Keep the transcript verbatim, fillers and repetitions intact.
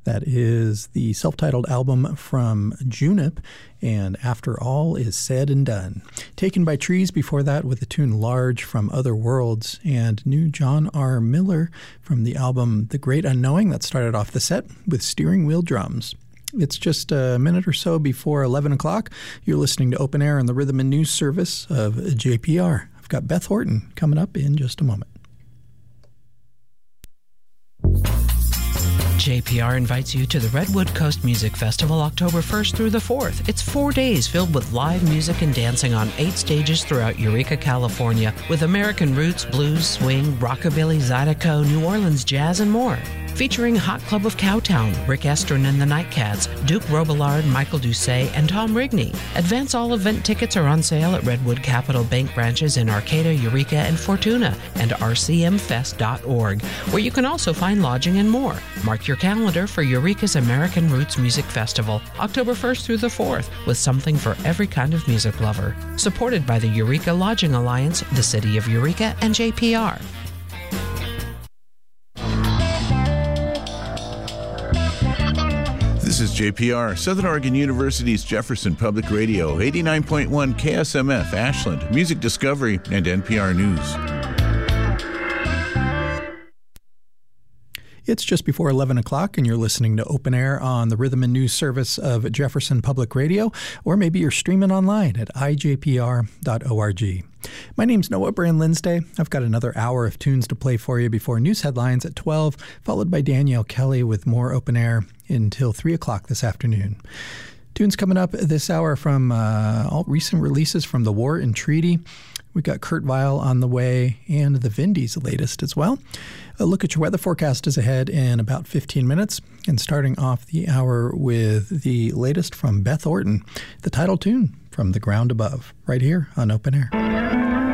That is the self-titled album from Junip, and After All Is Said and Done. Taken by Trees before that with the tune Large from Other Worlds, and new John R. Miller from the album The Great Unknowing that started off the set with steering wheel drums. It's just a minute or so before eleven o'clock. You're listening to Open Air on the Rhythm and News Service of J P R. I've got Beth Horton coming up in just a moment. J P R invites you to the Redwood Coast Music Festival October first through the fourth. It's four days filled with live music and dancing on eight stages throughout Eureka, California, with American roots, blues, swing, rockabilly, zydeco, New Orleans jazz, and more. Featuring Hot Club of Cowtown, Rick Estrin and the Nightcats, Duke Robillard, Michael Doucet, and Tom Rigney. Advance all event tickets are on sale at Redwood Capital Bank branches in Arcata, Eureka, and Fortuna, and r c m fest dot org, where you can also find lodging and more. Mark your calendar for Eureka's American Roots Music Festival, October first through the fourth, with something for every kind of music lover. Supported by the Eureka Lodging Alliance, the City of Eureka, and J P R. This is J P R, Southern Oregon University's Jefferson Public Radio, eighty-nine point one K S M F, Ashland, Music Discovery, and N P R News. It's just before eleven o'clock, and you're listening to Open Air on the Rhythm and News Service of Jefferson Public Radio, or maybe you're streaming online at i j p r dot org. My name's Noah Brand-Linsday. I've got another hour of tunes to play for you before news headlines at twelve, followed by Danielle Kelly with more Open Air until three o'clock this afternoon. Tunes coming up this hour from uh, all recent releases from The War and Treaty. We've got Kurt Weill on the way, and the Vindies latest as well. A look at your weather forecast is ahead in about fifteen minutes, and starting off the hour with the latest from Beth Orton, the title tune from The Ground Above, right here on Open Air.